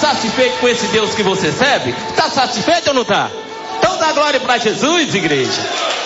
satisfeito com esse Deus que você serve? Está satisfeito ou não está? Então dá glória para Jesus, igreja.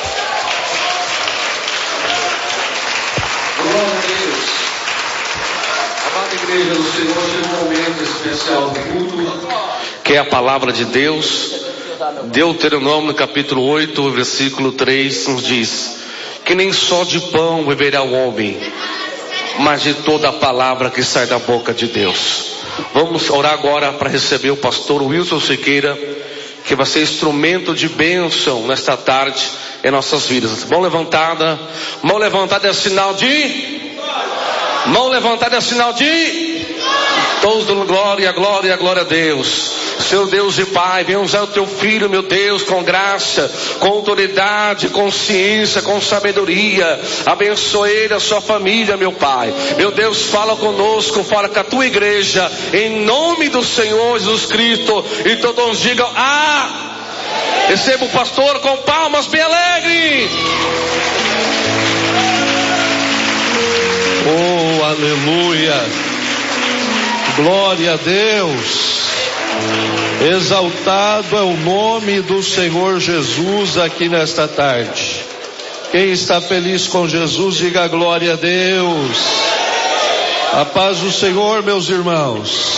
Glória a Deus. Amada igreja do Senhor, chegou um momento especial do culto, que é a palavra de Deus. Deuteronômio capítulo 8, versículo 3 nos diz que nem só de pão viverá o homem, mas de toda a palavra que sai da boca de Deus. Vamos orar agora para receber o pastor Wilson Siqueira, que vai ser instrumento de bênção nesta tarde em nossas vidas. Mão levantada é sinal de... Mão levantada é sinal de... Todos dando glória, glória, glória a Deus. Seu Deus e Pai, venha usar o teu filho, meu Deus, com graça, com autoridade, com ciência, com sabedoria. Abençoe ele, a sua família, meu Pai. Meu Deus, fala conosco, fala com a tua igreja, em nome do Senhor Jesus Cristo. E todos digam, receba o pastor com palmas bem alegre. Oh, aleluia. Glória a Deus. Exaltado é o nome do Senhor Jesus aqui nesta tarde. Quem está feliz com Jesus, diga glória a Deus. A paz do Senhor, meus irmãos.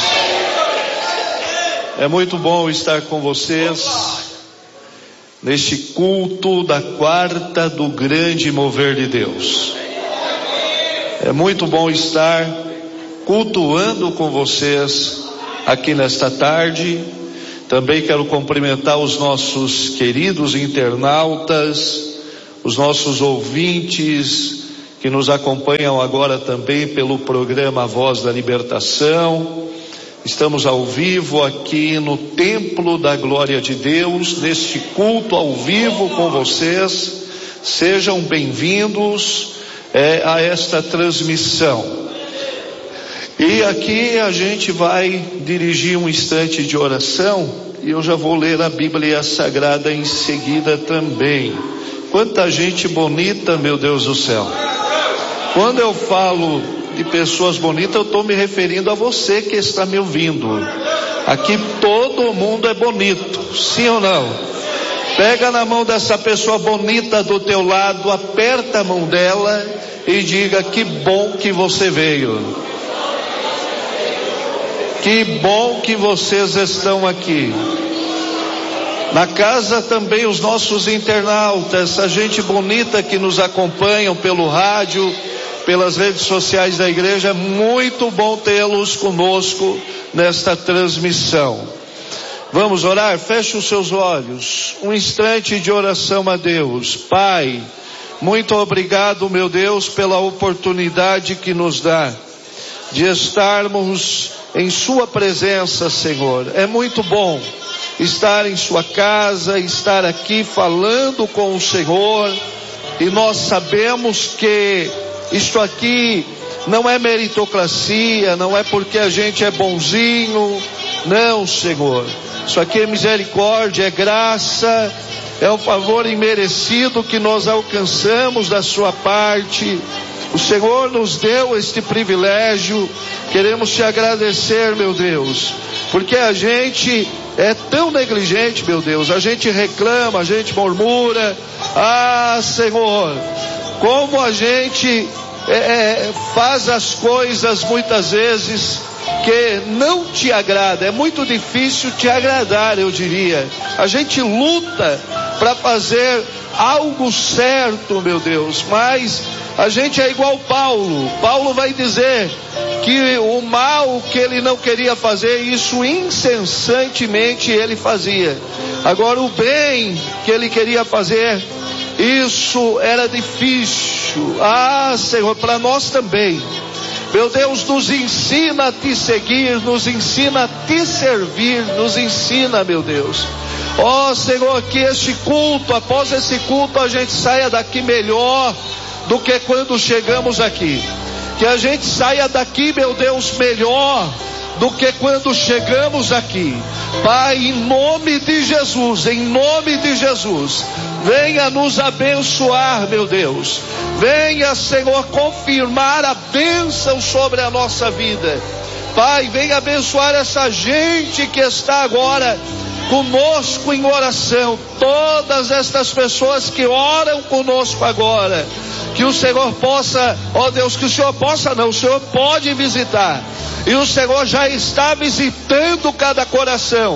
É muito bom estar com vocês neste culto da quarta do grande mover de Deus. É muito bom estar cultuando com vocês aqui nesta tarde. Também quero cumprimentar os nossos queridos internautas, os nossos ouvintes que nos acompanham agora também pelo programa Voz da Libertação. Estamos ao vivo aqui no Templo da Glória de Deus, neste culto ao vivo com vocês. Sejam bem-vindos a esta transmissão. E aqui a gente vai dirigir um instante de oração e eu já vou ler a Bíblia Sagrada em seguida também. Quanta gente bonita, meu Deus do céu. Quando eu falo de pessoas bonitas, eu estou me referindo a você que está me ouvindo. Aqui todo mundo é bonito, sim ou não? Pega na mão dessa pessoa bonita do teu lado, aperta a mão dela e diga: que bom que você veio. Que bom que vocês estão aqui. Na casa também os nossos internautas, essa gente bonita que nos acompanham pelo rádio, pelas redes sociais da igreja. É muito bom tê-los conosco nesta transmissão. Vamos orar? Feche os seus olhos. Um instante de oração a Deus. Pai, muito obrigado, meu Deus, pela oportunidade que nos dá de estarmos em sua presença, Senhor. É muito bom estar em sua casa, estar aqui falando com o Senhor, e nós sabemos que isto aqui não é meritocracia, não é porque a gente é bonzinho, não, Senhor. Isso aqui é misericórdia, é graça, é um favor imerecido que nós alcançamos da sua parte. O Senhor nos deu este privilégio. Queremos te agradecer, meu Deus, porque a gente é tão negligente, meu Deus. A gente reclama, a gente murmura. Senhor, como a gente faz as coisas muitas vezes que não te agrada. É muito difícil te agradar, eu diria. A gente luta para fazer algo certo, meu Deus, mas a gente é igual Paulo. Paulo vai dizer que o mal que ele não queria fazer, isso incessantemente ele fazia. Agora o bem que ele queria fazer, isso era difícil. Senhor, para nós também. Meu Deus, nos ensina a te seguir, nos ensina a te servir, nos ensina, meu Deus. Senhor, que este culto, após esse culto, a gente saia daqui melhor do que quando chegamos aqui. Que a gente saia daqui, meu Deus, melhor do que quando chegamos aqui. Pai, em nome de Jesus, venha nos abençoar, meu Deus. Venha, Senhor, confirmar a bênção sobre a nossa vida. Pai, venha abençoar essa gente que está agora conosco em oração, todas estas pessoas que oram conosco agora, que o Senhor possa, ó Deus, que o Senhor possa não, o Senhor pode visitar, e o Senhor já está visitando cada coração,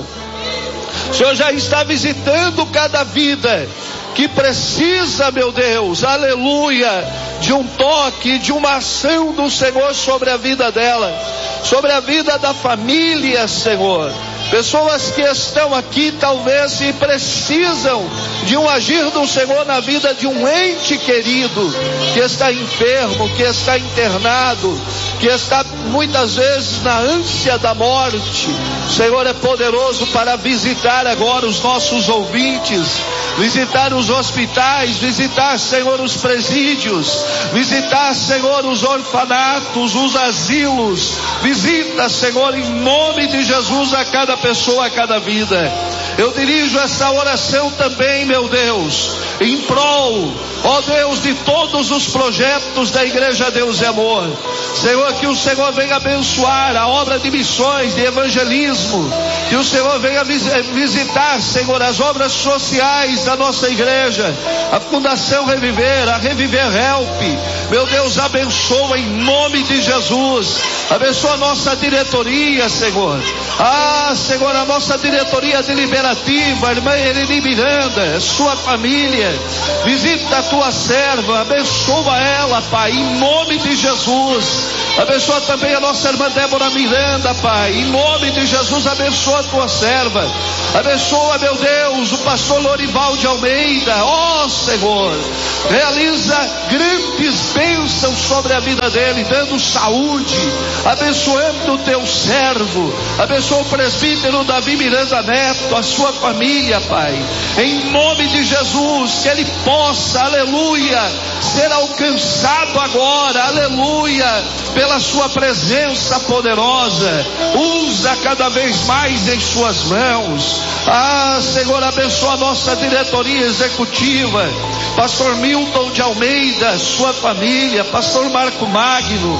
o Senhor já está visitando cada vida que precisa, meu Deus, aleluia, de um toque, de uma ação do Senhor sobre a vida dela, sobre a vida da família, Senhor. Pessoas que estão aqui talvez e precisam de um agir do Senhor na vida de um ente querido que está enfermo, que está internado, que está muitas vezes na ânsia da morte. O Senhor é poderoso para visitar agora os nossos ouvintes, visitar os hospitais, visitar, Senhor, os presídios, visitar, Senhor, os orfanatos, os asilos. Visita, Senhor, em nome de Jesus a cada pessoa, a cada vida. Eu dirijo essa oração também, meu Deus, em prol, ó Deus, de todos os projetos da Igreja Deus e Amor. Senhor, que o Senhor venha abençoar a obra de missões, de evangelismo, que o Senhor venha visitar, Senhor, as obras sociais da nossa igreja, a Fundação Reviver, a Reviver Help. Meu Deus, abençoa em nome de Jesus, abençoa a nossa diretoria, Senhor. Senhor, a nossa diretoria deliberativa, a irmã Eleni Miranda, sua família, visita a tua serva, abençoa ela, Pai, em nome de Jesus. Abençoa também a nossa irmã Débora Miranda, Pai, em nome de Jesus, abençoa a tua serva. Abençoa, meu Deus, o pastor Lorival de Almeida, ó Senhor, realiza grandes bênçãos sobre a vida dele, dando saúde, abençoando o teu servo. Abençoa o presbítero Davi Miranda Neto, a sua família, Pai, em nome de Jesus, que ele possa, aleluia, ser alcançado agora, aleluia, pela sua presença poderosa. Usa cada vez mais em suas mãos. Senhor, abençoa a nossa diretoria executiva, pastor Milton de Almeida, sua família, pastor Marco Magno,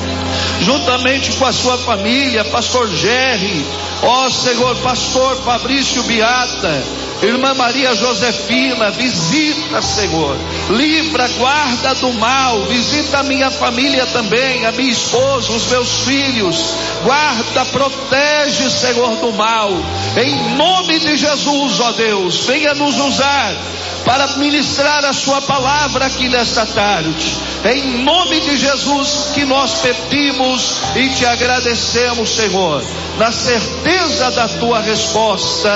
juntamente com a sua família, pastor Jerry, ó Senhor, pastor Fabrício Beata, irmã Maria Josefina, visita, Senhor, livra, guarda do mal, visita a minha família também, a minha esposa, os meus filhos, guarda, protege, Senhor, do mal, em nome de Jesus, ó Deus, venha nos usar para ministrar a sua palavra aqui nesta tarde, em nome de Jesus que nós pedimos e te agradecemos, Senhor, na certeza da tua resposta.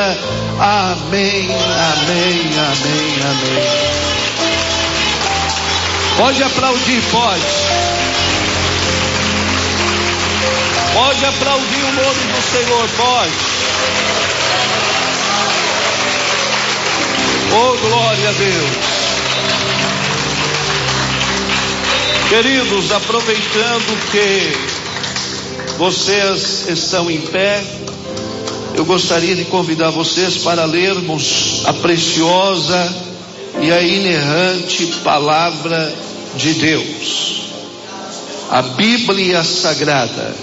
Amém, amém, amém, amém. Pode aplaudir, pode aplaudir o nome do Senhor, pode. Oh, glória a Deus. Queridos, aproveitando que vocês estão em pé, eu gostaria de convidar vocês para lermos a preciosa e a inerrante palavra de Deus, a Bíblia Sagrada.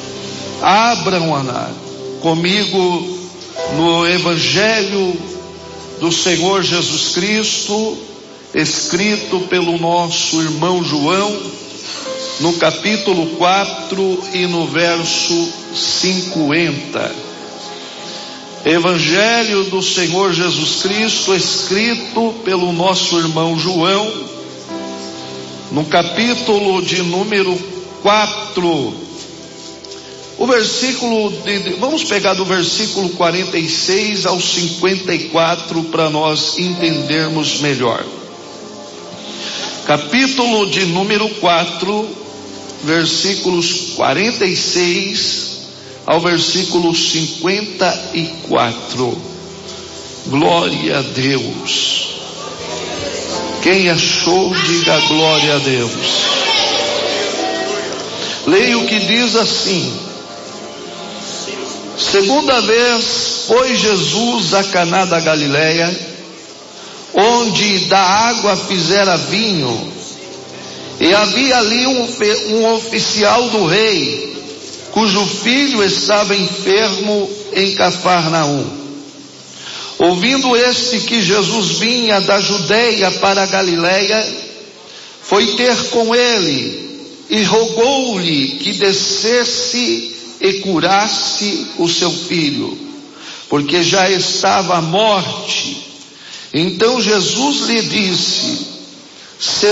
Abram comigo no Evangelho do Senhor Jesus Cristo, escrito pelo nosso irmão João, no capítulo 4 e no verso 50. Evangelho do Senhor Jesus Cristo, escrito pelo nosso irmão João, no capítulo de número 4, o versículo vamos pegar do versículo 46 ao 54 para nós entendermos melhor. Capítulo de número 4, versículos 46 ao versículo 54. Glória a Deus. Quem achou, diga glória a Deus. Leia o que diz assim: segunda vez foi Jesus a Caná da Galileia, onde da água fizera vinho, e havia ali um oficial do rei, cujo filho estava enfermo em Cafarnaum. Ouvindo este que Jesus vinha da Judeia para a Galileia, foi ter com ele e rogou-lhe que descesse e curasse o seu filho, porque já estava à morte. Então Jesus lhe disse: se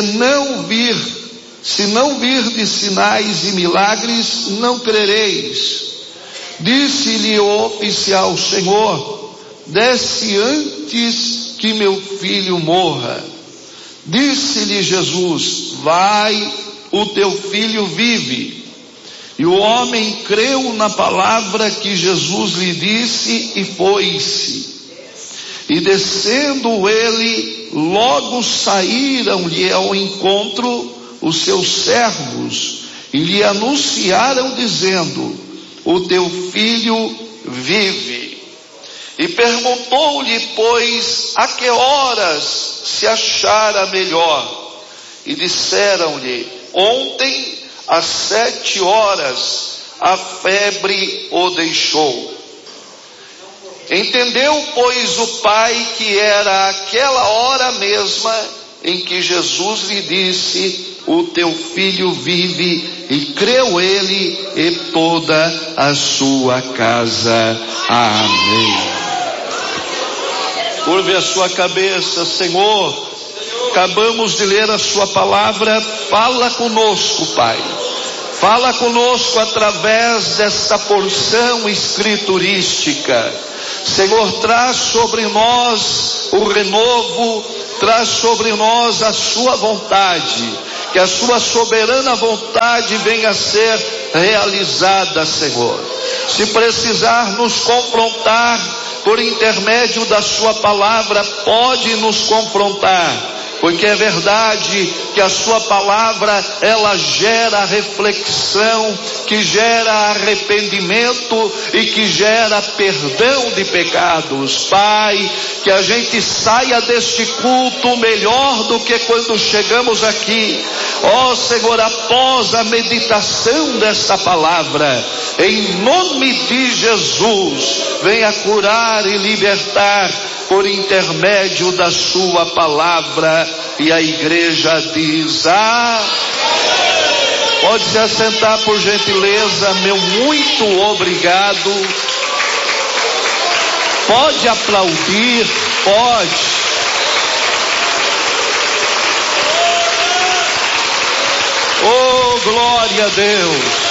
não virdes sinais e milagres, não crereis. Disse-lhe o oficial: Senhor, desce antes que meu filho morra. Disse-lhe Jesus: vai, o teu filho vive. E o homem creu na palavra que Jesus lhe disse e foi-se. E descendo ele, logo saíram-lhe ao encontro os seus servos e lhe anunciaram dizendo: o teu filho vive. E perguntou-lhe, pois, a que horas se achara melhor? E disseram-lhe: ontem às 7 horas a febre o deixou. Entendeu, pois, o pai que era aquela hora mesma em que Jesus lhe disse: o teu filho vive, e creu ele e toda a sua casa. Amém. Curve a sua cabeça. Senhor, acabamos de ler a sua palavra. Fala conosco, Pai. Fala conosco através desta porção escriturística. Senhor, traz sobre nós o renovo, traz sobre nós a sua vontade, que a sua soberana vontade venha a ser realizada, Senhor. Se precisar nos confrontar por intermédio da sua palavra, pode nos confrontar, porque é verdade que a sua palavra, ela gera reflexão, que gera arrependimento e que gera perdão de pecados. Pai, que a gente saia deste culto melhor do que quando chegamos aqui. Ó Senhor, após a meditação desta palavra, em nome de Jesus, venha curar e libertar por intermédio da sua palavra. E a igreja diz: amém. Pode se assentar, por gentileza. Meu muito obrigado. Pode aplaudir, pode. Oh, glória a Deus.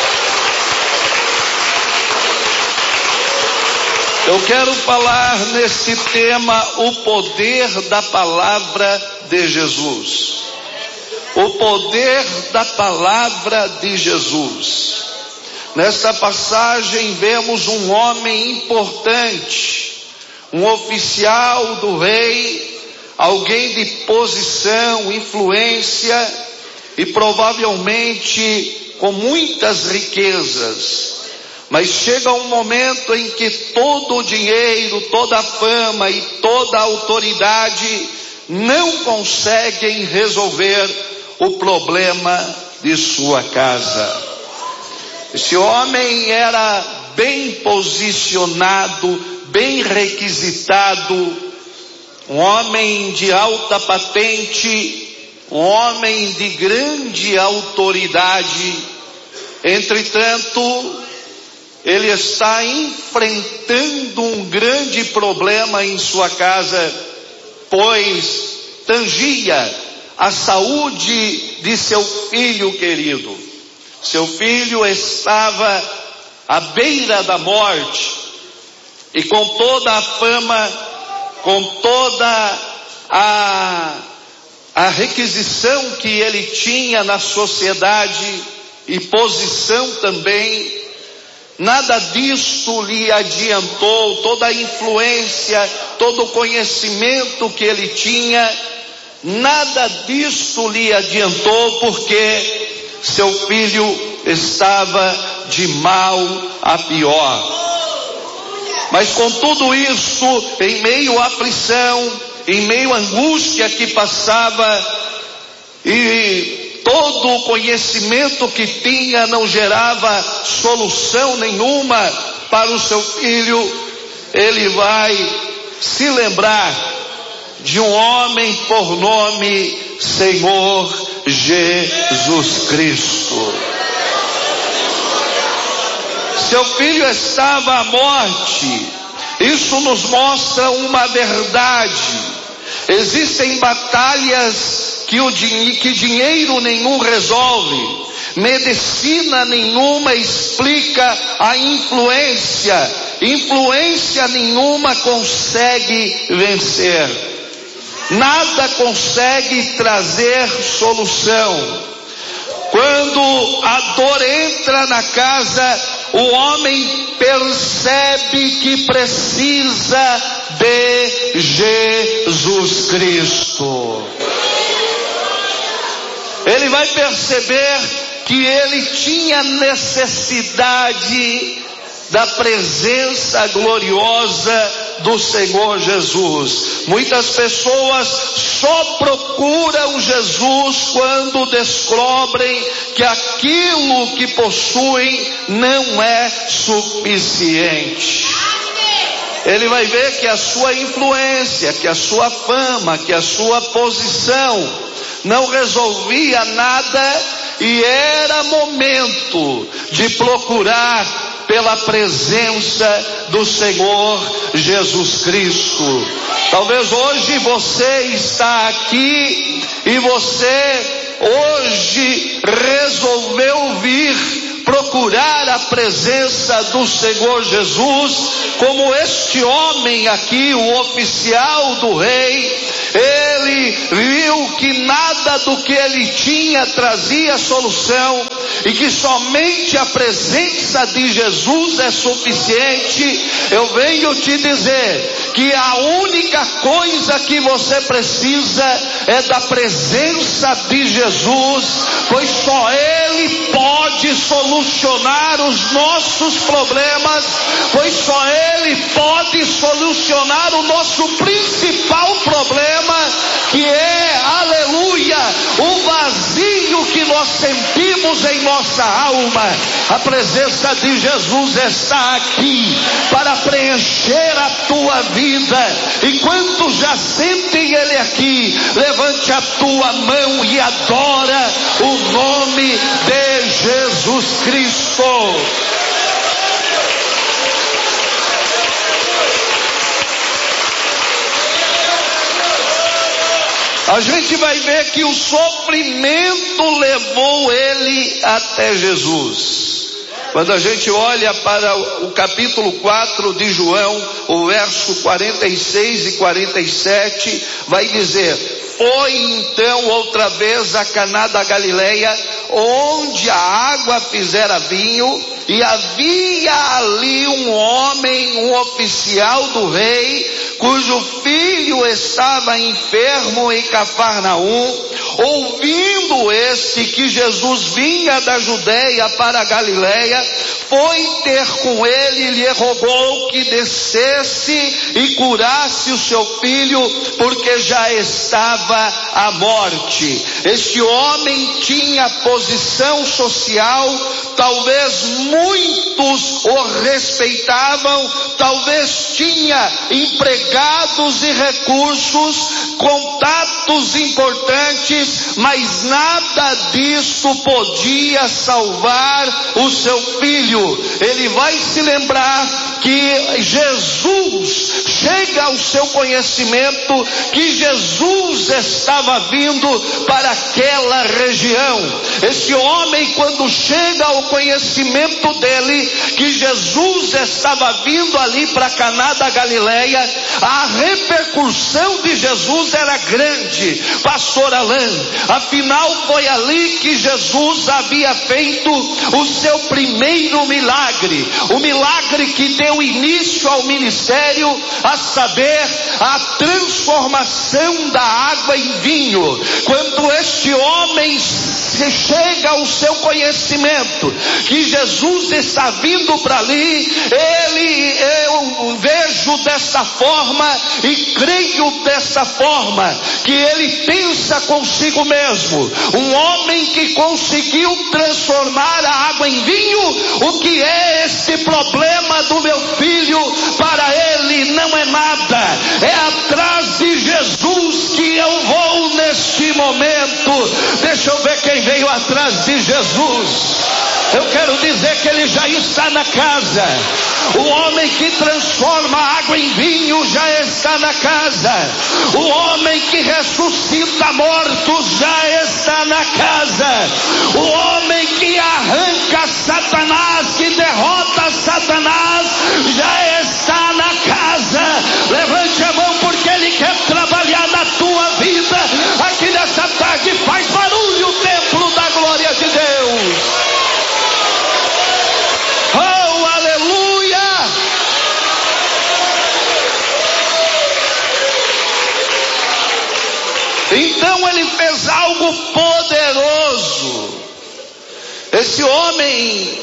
Eu quero falar nesse tema, o poder da palavra de Jesus. O poder da palavra de Jesus. Nesta passagem vemos um homem importante, um oficial do rei, alguém de posição, influência e provavelmente com muitas riquezas. Mas chega um momento em que todo o dinheiro, toda a fama e toda a autoridade não conseguem resolver o problema de sua casa. Esse homem era bem posicionado, bem requisitado, um homem de alta patente, um homem de grande autoridade. Entretanto, ele está enfrentando um grande problema em sua casa, pois tangia a saúde de seu filho querido. Seu filho estava à beira da morte, e com toda a fama, com toda a requisição que ele tinha na sociedade e posição também, nada disto lhe adiantou. Toda a influência, todo o conhecimento que ele tinha, nada disto lhe adiantou, porque seu filho estava de mal a pior. Mas com tudo isso, em meio à aflição, em meio à angústia que passava, e todo o conhecimento que tinha não gerava solução nenhuma para o seu filho, ele vai se lembrar de um homem por nome Senhor Jesus Cristo. Seu filho estava à morte. Isso nos mostra uma verdade. Existem batalhas que dinheiro nenhum resolve, medicina nenhuma explica a influência nenhuma consegue vencer, nada consegue trazer solução. Quando a dor entra na casa, o homem percebe que precisa de Jesus Cristo. Ele vai perceber que ele tinha necessidade da presença gloriosa do Senhor Jesus. Muitas pessoas só procuram Jesus quando descobrem que aquilo que possuem não é suficiente. Ele vai ver que a sua influência, que a sua fama, que a sua posição não resolvia nada, e era momento de procurar pela presença do Senhor Jesus Cristo. Talvez hoje você está aqui e você hoje resolveu vir procurar a presença do Senhor Jesus, como este homem aqui, o oficial do rei. Ele viu que nada do que ele tinha trazia solução, e que somente a presença de Jesus é suficiente. Eu venho te dizer que a única coisa que você precisa é da presença de Jesus, pois só Ele pode solucionar os nossos problemas, pois só Ele pode solucionar o nosso principal problema, que é, aleluia, o vazio que nós sentimos em nossa alma. A presença de Jesus está aqui para preencher a tua vida. Enquanto já sentem Ele aqui, levante a tua mão e adora o nome de Jesus Cristo. A gente vai ver que o sofrimento levou ele até Jesus. Quando a gente olha para o capítulo 4 de João, o verso 46 e 47, vai dizer: foi então outra vez a Caná da Galileia, onde a água fizera vinho, e havia ali um homem, um oficial do rei, cujo filho estava enfermo em Cafarnaum. Ouvindo este que Jesus vinha da Judeia para a Galileia, foi ter com ele e lhe rogou que descesse e curasse o seu filho, porque já estava à morte. Este homem tinha posição social, talvez muitos o respeitavam, talvez tinha empregados e recursos, contatos importantes, mas nada disso podia salvar o seu filho. Ele vai se lembrar que Jesus chega ao seu conhecimento, que Jesus estava vindo para aquela região. Esse homem, quando chega ao conhecimento dele que Jesus estava vindo ali para Caná da Galileia, a repercussão de Jesus era grande, pastor Alain. Afinal foi ali que Jesus havia feito o seu primeiro o milagre que deu início ao ministério, a saber, a transformação da água em vinho. Quando este homem chega ao seu conhecimento que Jesus está vindo para ali, eu vejo dessa forma e creio dessa forma, que ele pensa consigo mesmo: um homem que conseguiu transformar a água em vinho, o que é este problema do meu filho? Para ele não é nada, é atrás de Jesus que eu vou neste momento. Deixa eu ver quem veio atrás de Jesus. Eu quero dizer que ele já está na casa. O homem que transforma a água em vinho já está na casa. O homem que ressuscita mortos já está na casa. O homem que arranca Satanás, que derrota Satanás, já está na casa. Levante a mão, porque ele quer trabalhar na tua vida. Aqui nessa tarde faz barulho o templo da glória de Deus. Oh, aleluia! Então ele fez algo poderoso. Esse homem,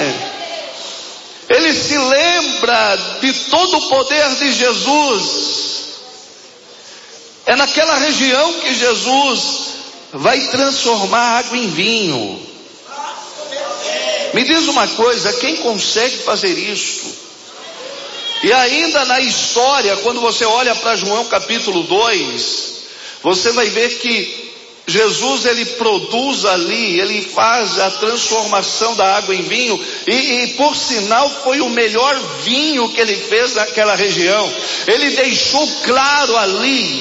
ele se lembra de todo o poder de Jesus. É naquela região que Jesus vai transformar água em vinho. Me diz uma coisa, quem consegue fazer isso? E ainda na história, quando você olha para João capítulo 2, você vai ver que Jesus, ele produz ali, ele faz a transformação da água em vinho, e por sinal foi o melhor vinho que ele fez naquela região. Ele deixou claro ali,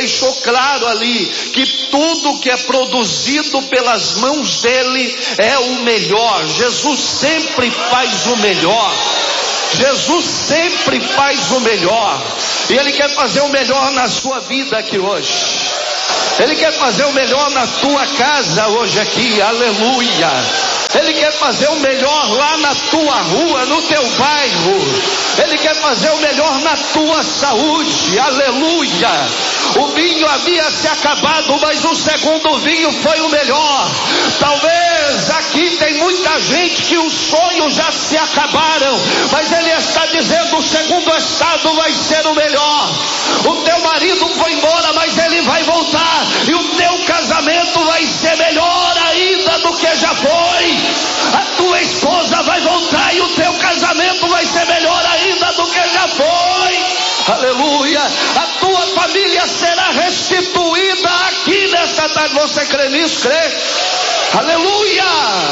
que tudo que é produzido pelas mãos dele é o melhor. Jesus sempre faz o melhor. Jesus sempre faz o melhor, e ele quer fazer o melhor na sua vida aqui hoje. Ele quer fazer o melhor na tua casa hoje aqui, aleluia. Ele quer fazer o melhor lá na tua rua, no teu bairro. Ele quer fazer o melhor na tua saúde, aleluia. O vinho havia se acabado, mas o segundo vinho foi o melhor. Talvez aqui tem muita gente que os sonhos já se acabaram, mas ele está dizendo: o segundo estado vai ser o melhor. O teu marido foi embora, mas ele vai voltar, e o teu casamento vai ser melhor ainda do que já foi. A tua esposa vai voltar, e o teu casamento vai ser melhor ainda do que já foi. Aleluia. A tua família será restituída aqui nesta tarde. Você crê nisso? Crê? Aleluia.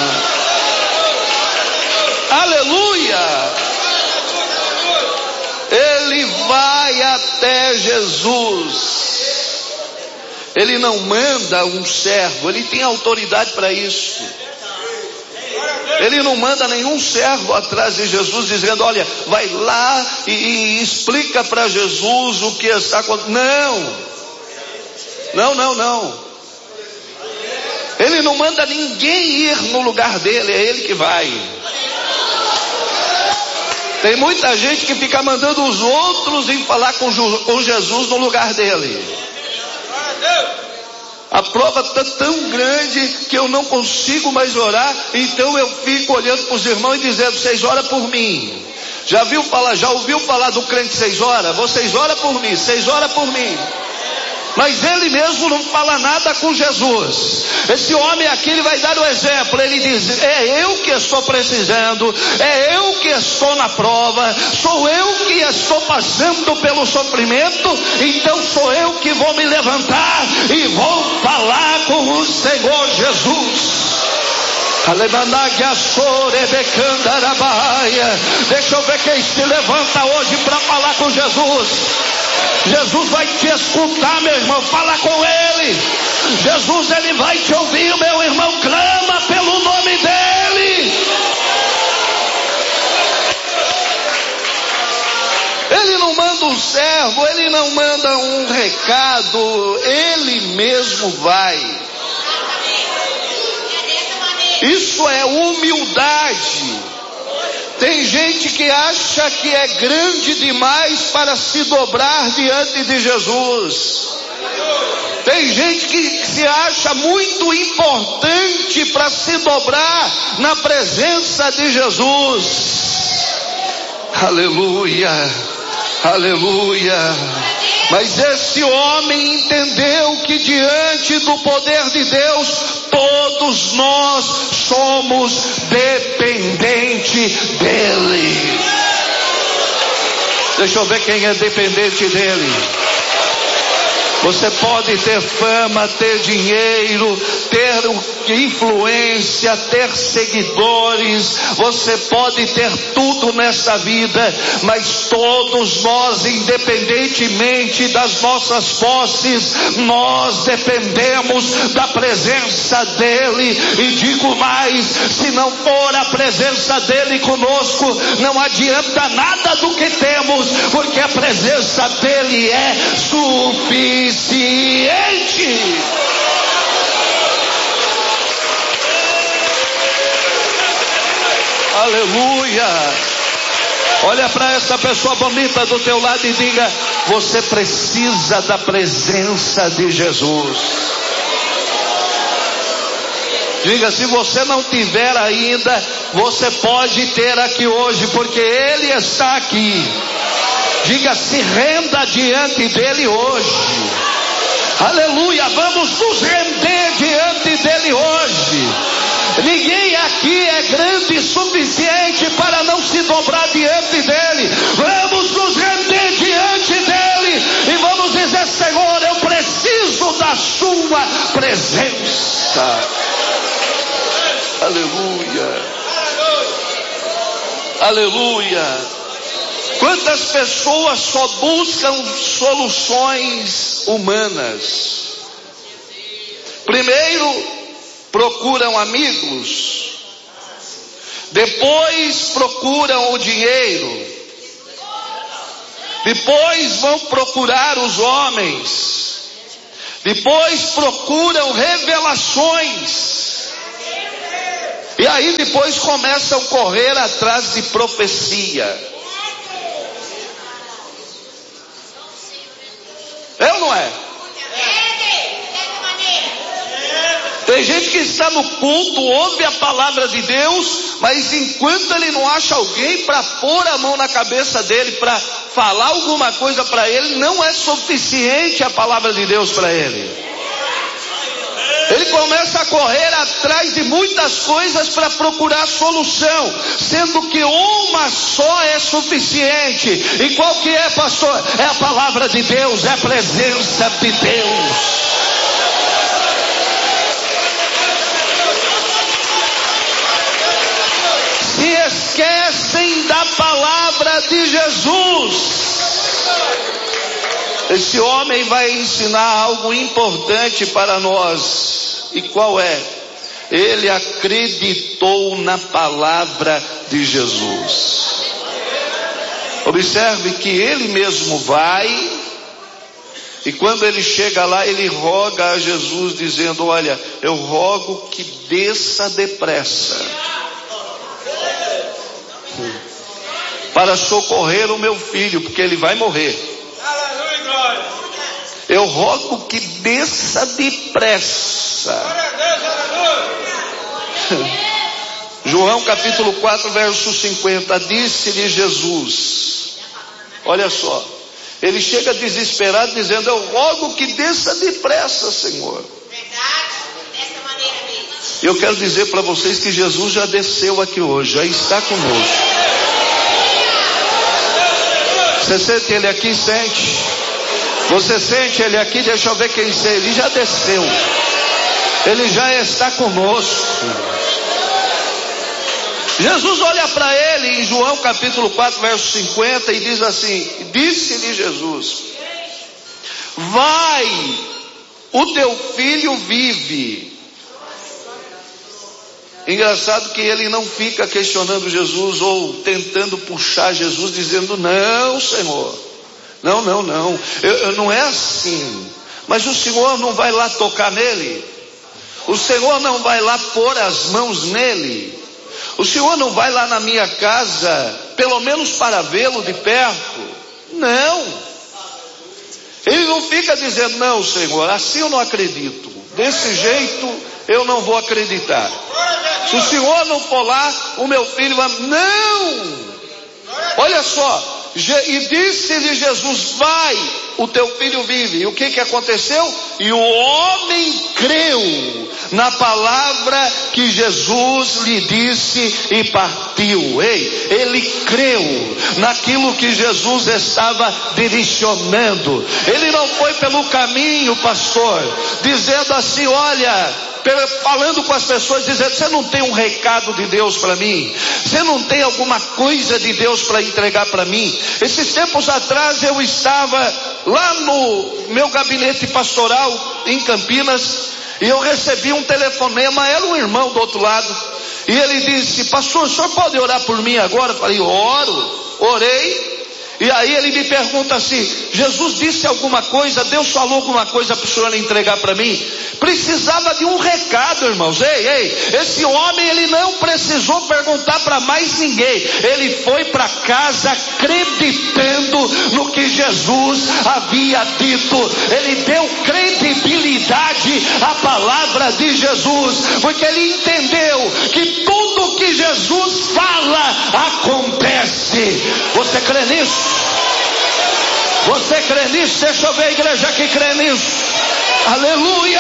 Aleluia. Ele vai até Jesus. Ele não manda um servo, ele tem autoridade para isso. Ele não manda nenhum servo atrás de Jesus dizendo: olha, vai lá e explica para Jesus o que está acontecendo. Não. Ele não manda ninguém ir no lugar dele, é ele que vai. Tem muita gente que fica mandando os outros ir falar com Jesus no lugar dele. A prova está tão grande que eu não consigo mais orar, então eu fico olhando para os irmãos e dizendo: vocês oram por mim. Já ouviu falar do crente 6 horas? Vocês oram por mim, 6 horas por mim. Mas ele mesmo não fala nada com Jesus. Esse homem aqui, ele vai dar o exemplo. Ele diz: é eu que estou precisando, é eu que estou na prova, sou eu que estou passando pelo sofrimento, então sou eu que vou me levantar e vou falar com o Senhor Jesus. Deixa eu ver quem se levanta hoje para falar com Jesus. Jesus vai te escutar, meu irmão, fala com ele. Jesus, ele vai te ouvir, meu irmão, clama pelo nome dele. Ele não manda um servo, ele não manda um recado, ele mesmo vai. Isso é humildade. gente que acha que é grande demais para se dobrar diante de Jesus. Tem gente que se acha muito importante para se dobrar na presença de Jesus. Aleluia, aleluia. Mas esse homem entendeu que diante do poder de Deus, todos nós somos dependentes dele. Deixa eu ver quem é dependente dele. Você pode ter fama, ter dinheiro, ter influência, ter seguidores, você pode ter tudo nessa vida, mas todos nós, independentemente das nossas posses, nós dependemos da presença dele. E digo mais, se não for a presença dele conosco, não adianta nada do que temos, porque a presença dele é suficiente. Aleluia. Olha para essa pessoa bonita do teu lado e diga: você precisa da presença de Jesus. Diga: se você não tiver ainda, você pode ter aqui hoje, porque ele está aqui. Diga: se renda diante dele hoje. Aleluia, vamos nos render diante dele hoje. Ninguém aqui é grande o suficiente para não se dobrar diante dele. Vamos nos render diante dele e vamos dizer: Senhor, eu preciso da sua presença. Aleluia, aleluia. Quantas pessoas só buscam soluções humanas? Primeiro procuram amigos, depois procuram o dinheiro, depois vão procurar os homens, depois procuram revelações, e aí depois começam a correr atrás de profecia. É ou não é? Tem gente que está no culto, ouve a palavra de Deus, mas enquanto ele não acha alguém para pôr a mão na cabeça dele, para falar alguma coisa para ele, não é suficiente a palavra de Deus para ele. Ele começa a correr atrás de muitas coisas para procurar solução, sendo que uma só é suficiente. E qual que é, pastor? É a palavra de Deus, é a presença de Deus. Se esquecem da palavra de Jesus. Esse homem vai ensinar algo importante para nós. E qual é? Ele acreditou na palavra de Jesus. Observe que ele mesmo vai, e quando ele chega lá, ele roga a Jesus, dizendo: olha, eu rogo que desça depressa para socorrer o meu filho, porque ele vai morrer. Eu rogo que desça depressa. João capítulo 4, verso 50. Disse-lhe Jesus, olha só, ele chega desesperado dizendo: eu rogo que desça depressa, Senhor. Eu quero dizer para vocês que Jesus já desceu aqui hoje, já está conosco. Você sente ele aqui? Sente? Você sente ele aqui? Deixa eu ver quem sei. Ele já desceu. Ele já está conosco. Jesus olha para ele em João capítulo 4, verso 50 e diz assim: disse-lhe Jesus: vai, o teu filho vive. Engraçado que ele não fica questionando Jesus ou tentando puxar Jesus, dizendo: não, Senhor, não, não é assim. Mas o Senhor não vai lá tocar nele? O Senhor não vai lá pôr as mãos nele? o senhor não vai lá na minha casa, pelo menos para vê-lo de perto? Não. Ele não fica dizendo, não, Senhor, assim eu não acredito, desse jeito eu não vou acreditar. Se o senhor não for lá, o meu filho vai... Não! Olha só, e disse-lhe Jesus, vai, o teu filho vive. E o que aconteceu? E o homem creu na palavra que Jesus lhe disse e partiu. Ei, ele creu naquilo que Jesus estava direcionando. Ele não foi pelo caminho, pastor, dizendo assim, olha, falando com as pessoas, dizendo, você não tem um recado de Deus para mim? Você não tem alguma coisa de Deus para entregar para mim? Esses tempos atrás eu estava lá no meu gabinete pastoral em Campinas, e eu recebi um telefonema, era um irmão do outro lado, e ele disse, pastor, o senhor pode orar por mim agora? Eu falei, orei. E aí ele me pergunta assim, Jesus disse alguma coisa, Deus falou alguma coisa para o senhor entregar para mim? Precisava de um recado, irmãos. Ei, esse homem, ele não precisou perguntar para mais ninguém, ele foi para casa acreditando no que Jesus havia dito. Ele deu credibilidade à palavra de Jesus, porque ele entendeu que tudo que Jesus fala acontece. Você crê nisso? Você crê nisso? Deixa eu ver a igreja que crê nisso. Aleluia!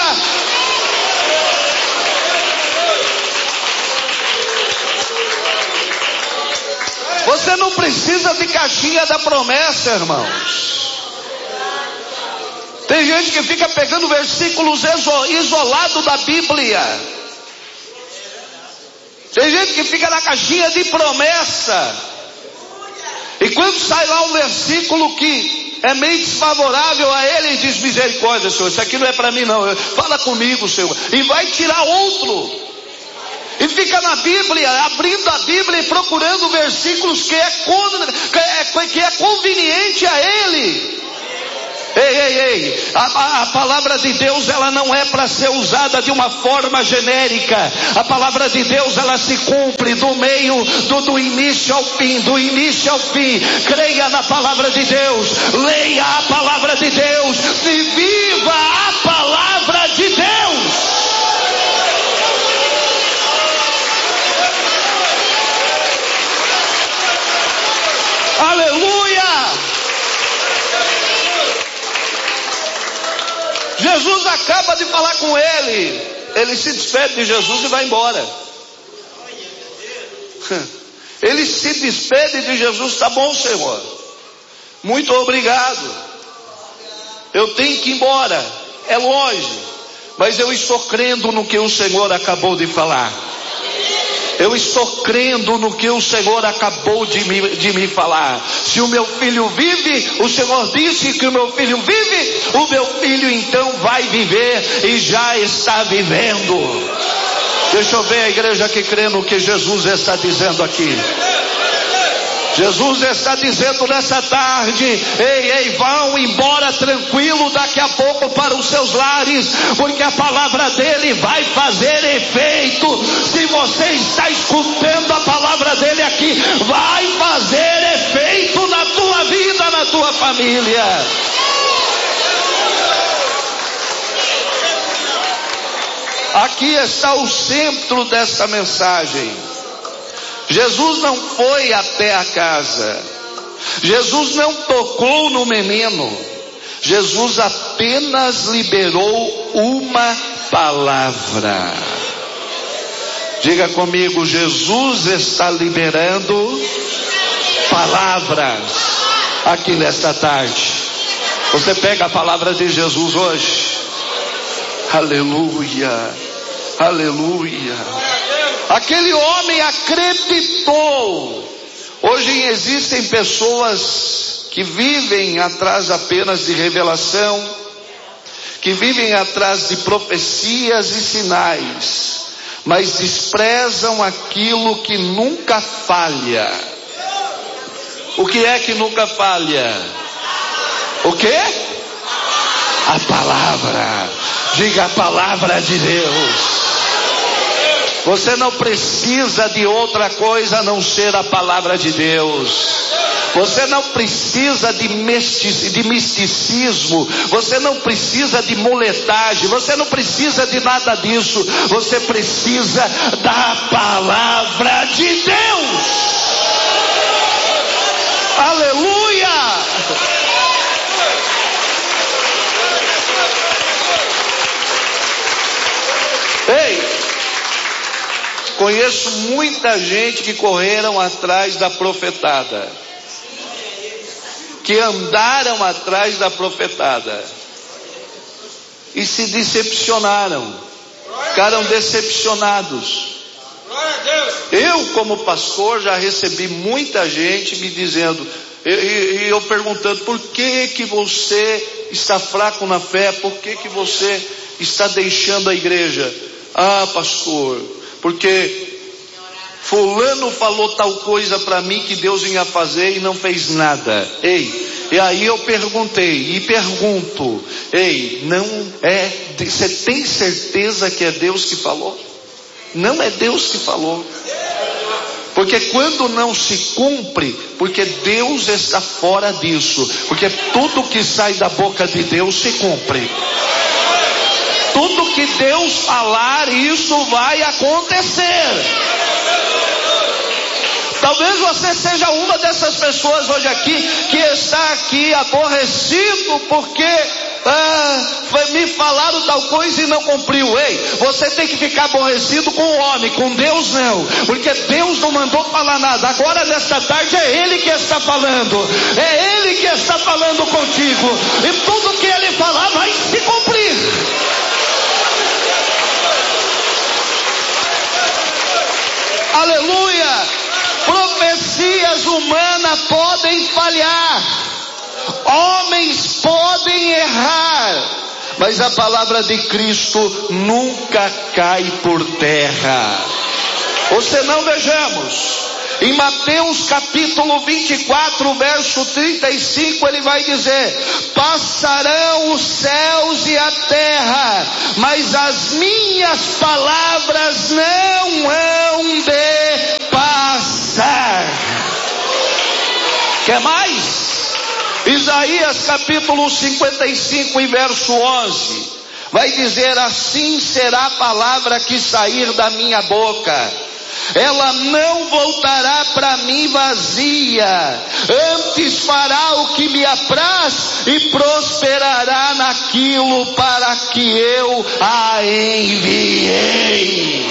Você não precisa de caixinha da promessa, irmãos. Tem gente que fica pegando versículos isolados da Bíblia. Tem gente que fica na caixinha de promessa. E quando sai lá um versículo que é meio desfavorável a ele, diz, misericórdia, Senhor, isso aqui não é para mim não, fala comigo, Senhor, e vai tirar outro, e fica na Bíblia, abrindo a Bíblia e procurando versículos que é conveniente a ele. Ei, a palavra de Deus, ela não é para ser usada de uma forma genérica. A palavra de Deus, ela se cumpre do início ao fim, creia na palavra de Deus, leia a palavra de Deus e viva a palavra de Deus. Aleluia! Jesus acaba de falar com ele. Ele se despede de Jesus e vai embora. Ele se despede de Jesus. Tá bom, Senhor, muito obrigado, eu tenho que ir embora, é longe, mas eu estou crendo no que o Senhor acabou de falar. Eu estou crendo no que o Senhor acabou de me falar. Se o meu filho vive, o Senhor disse que o meu filho vive, o meu filho então vai viver e já está vivendo. Deixa eu ver a igreja que crê no que Jesus está dizendo aqui. Jesus está dizendo nessa tarde, ei, vão embora tranquilo daqui a pouco para os seus lares, porque a palavra dele vai fazer efeito. Se você está escutando a palavra dele aqui, vai fazer efeito na tua vida, na tua família. Aqui está o centro desta mensagem. Jesus não foi até a casa, Jesus não tocou no menino, Jesus apenas liberou uma palavra. Diga comigo, Jesus está liberando palavras aqui nesta tarde. Você pega a palavra de Jesus hoje? Aleluia, aleluia. Aquele homem acreditou. Hoje existem pessoas que vivem atrás apenas de revelação, que vivem atrás de profecias e sinais, mas desprezam aquilo que nunca falha. O que é que nunca falha? O quê? A palavra. Diga, a palavra de Deus. Você não precisa de outra coisa a não ser a palavra de Deus. Você não precisa de misticismo. Você não precisa de muletagem. Você não precisa de nada disso. Você precisa da palavra de Deus. Aleluia! Ei, conheço muita gente que correram atrás da profetada, que andaram atrás da profetada e se decepcionaram, ficaram decepcionados. Eu, como pastor, já recebi muita gente me dizendo, e eu perguntando, por que que você está fraco na fé? Por que que você está deixando a igreja? Ah, pastor, porque fulano falou tal coisa para mim que Deus ia fazer e não fez nada. Ei, e aí eu perguntei e pergunto, ei, não é, você tem certeza que é Deus que falou? Não é Deus que falou. Porque quando não se cumpre, porque Deus está fora disso, porque tudo que sai da boca de Deus se cumpre. Tudo que Deus falar, isso vai acontecer. Talvez você seja uma dessas pessoas hoje aqui, que está aqui aborrecido porque me falaram tal coisa e não cumpriu. Ei, você tem que ficar aborrecido com o homem, com Deus não, porque Deus não mandou falar nada. Agora nesta tarde é Ele que está falando, é Ele que está falando contigo, e tudo que Ele falar vai se cumprir. Aleluia! Profecias humanas podem falhar, homens podem errar, mas a palavra de Cristo nunca cai por terra. Ou senão, vejamos, em Mateus capítulo 24, verso 35, ele vai dizer: passarão os céus e a terra, mas as minhas palavras não hão de passar. Quer mais? Isaías capítulo 55 e verso 11 vai dizer: assim será a palavra que sair da minha boca, ela não voltará para mim vazia, antes fará o que me apraz e prosperará naquilo para que eu a enviei.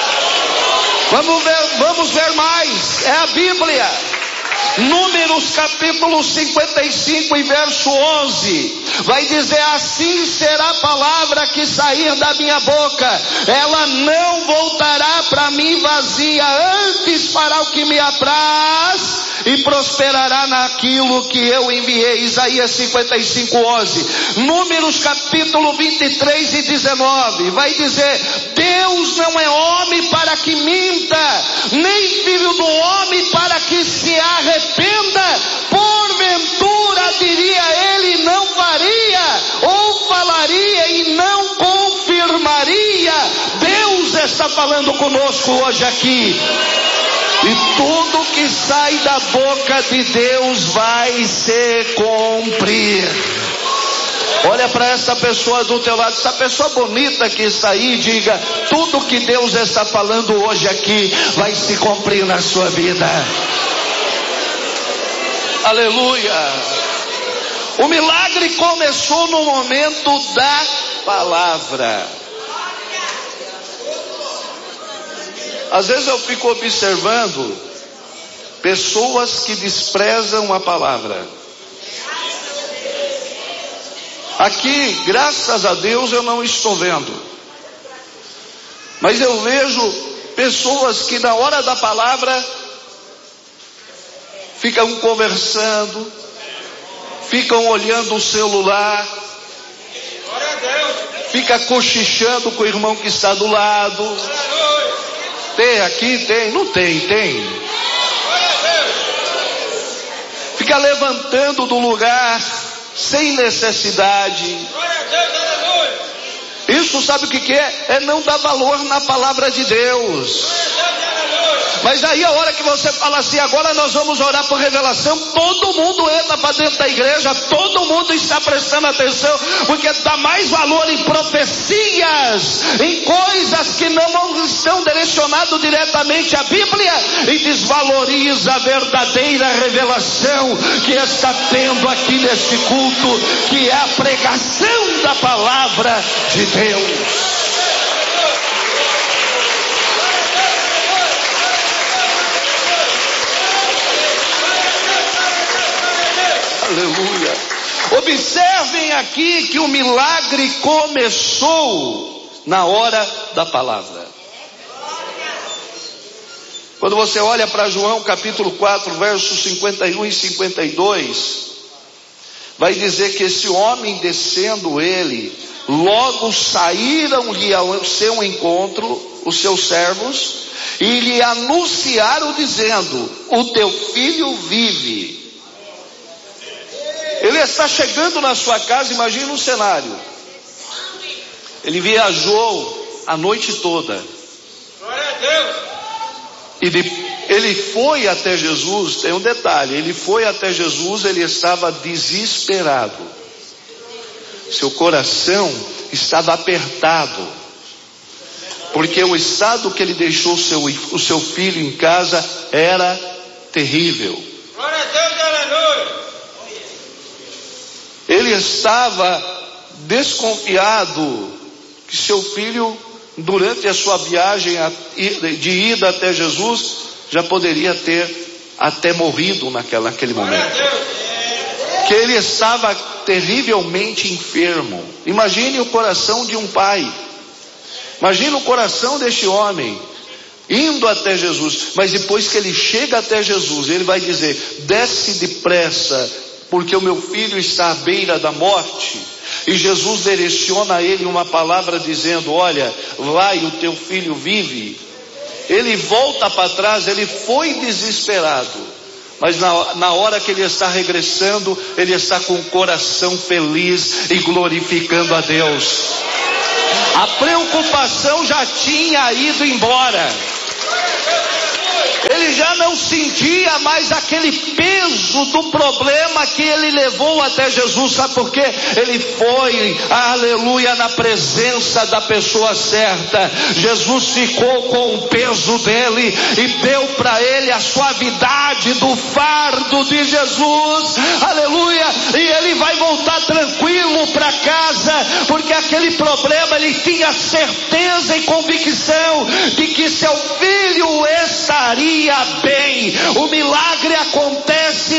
Vamos ver mais, é a Bíblia. Números capítulo 55 e verso 11 vai dizer: assim será a palavra que sair da minha boca, ela não voltará para mim vazia, antes fará o que me apraz e prosperará naquilo que eu enviei. Isaías 55, 11. Números capítulo 23 e 19 vai dizer: Deus não é homem para que minta, nem filho do homem para que se arrependa. Porventura diria ele, não faria, ou falaria e não confirmaria. Deus está falando conosco hoje aqui, e tudo que sai da boca de Deus vai se cumprir. Olha para essa pessoa do teu lado, essa pessoa bonita que está aí, diga: tudo que Deus está falando hoje aqui vai se cumprir na sua vida. Aleluia! O milagre começou no momento da palavra. Às vezes eu fico observando pessoas que desprezam a palavra. Aqui, graças a Deus, eu não estou vendo, mas eu vejo pessoas que na hora da palavra ficam conversando, ficam olhando o celular, fica cochichando com o irmão que está do lado. Tem aqui? Tem? Não tem? Tem. Fica levantando do lugar sem necessidade. Isso isso, sabe o que é? É não dar valor na palavra de Deus. Mas aí a hora que você fala assim, agora nós vamos orar por revelação, todo mundo entra para dentro da igreja, todo mundo está prestando atenção, porque dá mais valor em profecias, em coisas que não estão direcionadas diretamente à Bíblia, e desvaloriza a verdadeira revelação que está tendo aqui neste culto, que é a pregação da palavra de Deus. Aleluia. Observem aqui que o milagre começou na hora da palavra. Quando você olha para João capítulo 4, versos 51 e 52, vai dizer que esse homem descendo ele, logo saíram-lhe ao seu encontro os seus servos e lhe anunciaram dizendo: o teu filho vive. Ele está chegando na sua casa, imagina um cenário. Ele viajou a noite toda. Glória a Deus. E ele foi até Jesus, tem um detalhe, ele foi até Jesus, ele estava desesperado. Seu coração estava apertado. Porque o estado que ele deixou o seu filho em casa era terrível. Glória a Deus, aleluia. Ele estava desconfiado que seu filho, durante a sua viagem de ida até Jesus, já poderia ter até morrido naquele momento. Que ele estava terrivelmente enfermo. Imagine o coração de um pai. Imagine o coração deste homem indo até Jesus. Mas depois que ele chega até Jesus, ele vai dizer: desce depressa, porque o meu filho está à beira da morte. E Jesus direciona a ele uma palavra dizendo: olha, vai, o teu filho vive. Ele volta para trás, ele foi desesperado, mas na hora que ele está regressando, ele está com o coração feliz e glorificando a Deus. A preocupação já tinha ido embora. Ele já não sentia mais aquele peso do problema que ele levou até Jesus. Sabe por quê? Ele foi, aleluia, na presença da pessoa certa. Jesus ficou com o peso dele e deu para ele a suavidade do fardo de Jesus, aleluia. E ele vai voltar tranquilo para casa, porque aquele problema ele tinha certeza e convicção de que seu filho estaria bem. O milagre acontece